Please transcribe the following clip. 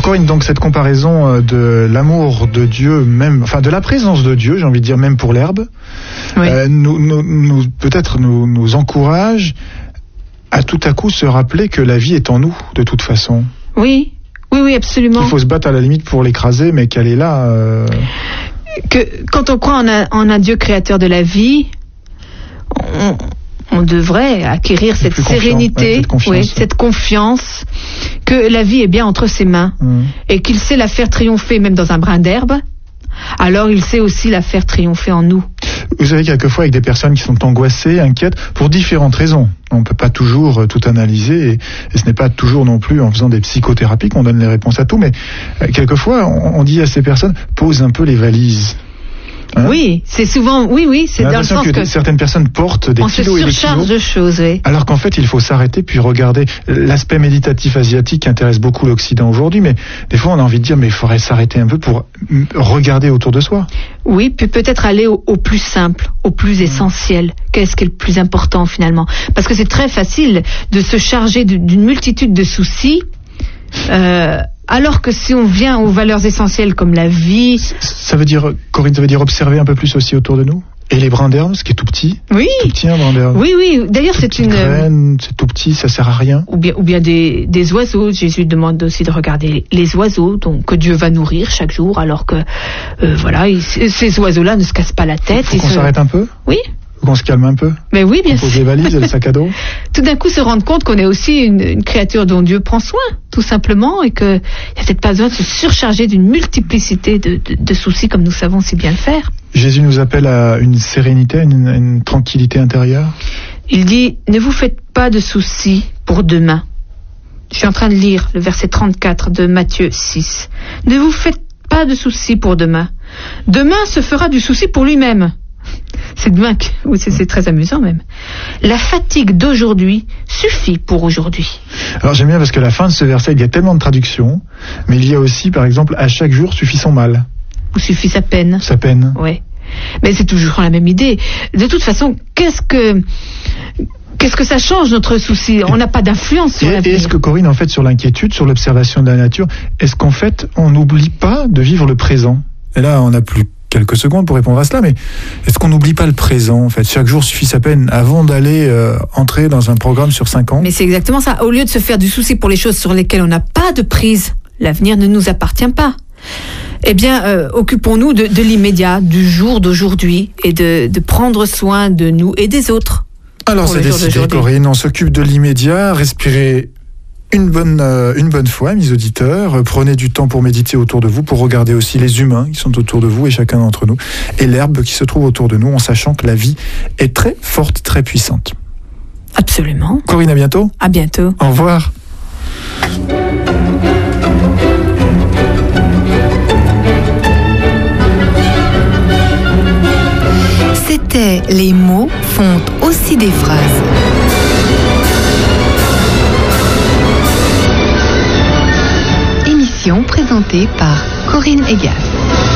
Corinne, donc cette comparaison de l'amour de Dieu, même, enfin de la présence de Dieu, j'ai envie de dire même pour l'herbe, Oui. peut-être nous encourage à tout à coup se rappeler que la vie est en nous, de toute façon. Oui, absolument. Il faut se battre à la limite pour l'écraser, mais qu'elle est là. Que quand on croit en un Dieu créateur de la vie, on devrait acquérir cette sérénité, cette confiance que la vie est bien entre ses mains et qu'il sait la faire triompher même dans un brin d'herbe. Alors il sait aussi la faire triompher en nous. Vous savez, quelquefois avec des personnes qui sont angoissées, inquiètes, pour différentes raisons. On ne peut pas toujours tout analyser et ce n'est pas toujours non plus en faisant des psychothérapies qu'on donne les réponses à tout, mais quelquefois on dit à ces personnes, pose un peu les valises. Hein? Oui, c'est souvent, c'est dans le sens que certaines personnes portent des kilos et des kilos. On se surcharge de choses, oui. Alors qu'en fait, il faut s'arrêter puis regarder. L'aspect méditatif asiatique intéresse beaucoup l'Occident aujourd'hui, mais des fois on a envie de dire, mais il faudrait s'arrêter un peu pour regarder autour de soi. Oui, puis peut-être aller au plus simple, au plus essentiel. Qu'est-ce qui est le plus important finalement? Parce que c'est très facile de se charger d'une multitude de soucis, alors que si on vient aux valeurs essentielles comme la vie... Ça veut dire, Corinne, observer un peu plus aussi autour de nous? Et les brins d'herbe, ce qui est tout petit? Oui. Tout petit, un brin d'herbe. Oui. D'ailleurs, c'est une graine, c'est tout petit, ça sert à rien. Ou bien des oiseaux. Jésus demande aussi de regarder les oiseaux, donc que Dieu va nourrir chaque jour, alors que ces oiseaux-là ne se cassent pas la tête. Faut qu'on s'arrête un peu? Oui. Faut qu'on se calme un peu? Mais oui, bien sûr. On pose les valises et le sac à dos? Tout d'un coup se rendre compte qu'on est aussi une créature dont Dieu prend soin, tout simplement, et qu'il n'y a peut-être pas besoin de se surcharger d'une multiplicité de soucis comme nous savons si bien le faire. Jésus nous appelle à une sérénité, une tranquillité intérieure. Il dit, ne vous faites pas de soucis pour demain. Je suis en train de lire le verset 34 de Matthieu 6. Ne vous faites pas de soucis pour demain. Demain se fera du souci pour lui-même. C'est demain c'est très amusant même. La fatigue d'aujourd'hui suffit pour aujourd'hui. Alors j'aime bien parce que la fin de ce verset, il y a tellement de traductions, mais il y a aussi, par exemple, à chaque jour suffit son mal. Ou suffit sa peine. Sa peine. Ouais. Mais c'est toujours la même idée. De toute façon, qu'est-ce que ça change notre souci? On n'a pas d'influence sur l'avenir. Et est-ce que, Corinne, en fait, sur l'inquiétude, sur l'observation de la nature, est-ce qu'en fait, on n'oublie pas de vivre le présent? Et là, on n'a plus quelques secondes pour répondre à cela, mais est-ce qu'on n'oublie pas le présent, en fait? Chaque jour suffit sa peine avant d'aller entrer dans un programme sur 5 ans. Mais c'est exactement ça. Au lieu de se faire du souci pour les choses sur lesquelles on n'a pas de prise, l'avenir ne nous appartient pas. Eh bien, occupons-nous de l'immédiat, du jour d'aujourd'hui, et de prendre soin de nous et des autres. Alors c'est décidé, Corinne, on s'occupe de l'immédiat, respirez une bonne fois, mes auditeurs, prenez du temps pour méditer autour de vous, pour regarder aussi les humains qui sont autour de vous et chacun d'entre nous, et l'herbe qui se trouve autour de nous, en sachant que la vie est très forte, très puissante. Absolument. Corinne, à bientôt. À bientôt. Au revoir. C'était Les mots font aussi des phrases. Émission présentée par Corinne Egas.